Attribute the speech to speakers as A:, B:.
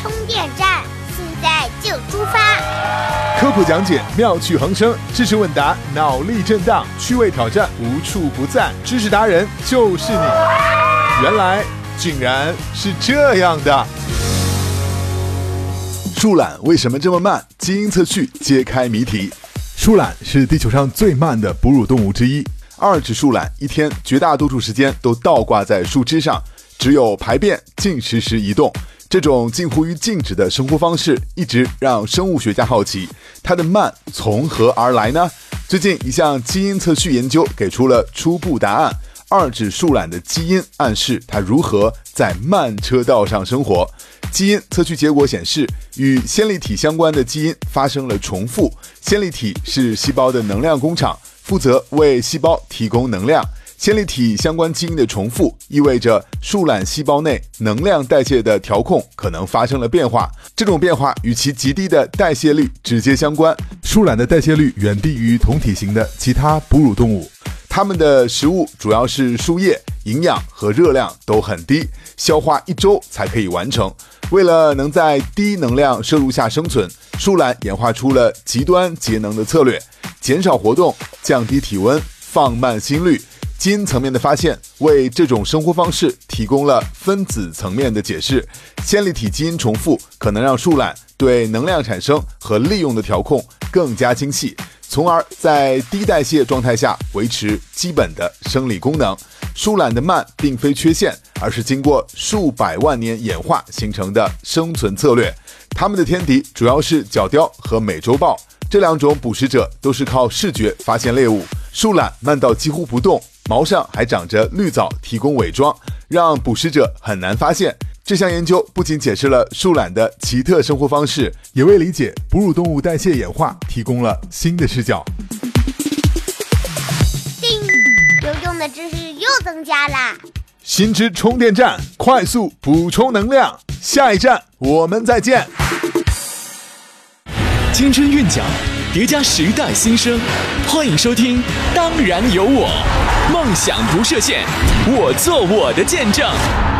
A: 充电站，现在就出发。
B: 科普讲解妙趣横生，知识问答脑力震荡，趣味挑战无处不在，知识达人就是你。原来竟然是这样的。树懒为什么这么慢？基因测序揭开谜题。树懒是地球上最慢的哺乳动物之一。二指树懒一天绝大多数时间都倒挂在树枝上，只有排便、进食时移动。这种近乎于静止的生活方式一直让生物学家好奇，它的慢从何而来呢？最近一项基因测序研究给出了初步答案。二指树懒的基因暗示它如何在慢车道上生活。基因测序结果显示，与线粒体相关的基因发生了重复。线粒体是细胞的能量工厂，负责为细胞提供能量。线粒体相关基因的重复意味着树懒细胞内能量代谢的调控可能发生了变化，这种变化与其极低的代谢率直接相关。树懒的代谢率远低于同体型的其他哺乳动物，它们的食物主要是树叶，营养和热量都很低，消化1周才可以完成。为了能在低能量摄入下生存，树懒演化出了极端节能的策略，减少活动，降低体温，放慢心率。基因层面的发现为这种生活方式提供了分子层面的解释。线粒体基因重复可能让树懒对能量产生和利用的调控更加精细，从而在低代谢状态下维持基本的生理功能。树懒的慢并非缺陷，而是经过数百万年演化形成的生存策略。它们的天敌主要是角雕和美洲豹，这两种捕食者都是靠视觉发现猎物。树懒慢到几乎不动，毛上还长着绿藻提供伪装，让捕食者很难发现。这项研究不仅解释了树懒的奇特生活方式，也为理解哺乳动物代谢演化提供了新的视角。
A: 叮，有用的知识又增加啦！
B: 新知充电站，快速补充能量。下一站我们再见。
C: 青春韵脚，叠加时代新生，欢迎收听《当然有我》，梦想不设限，我做我的见证。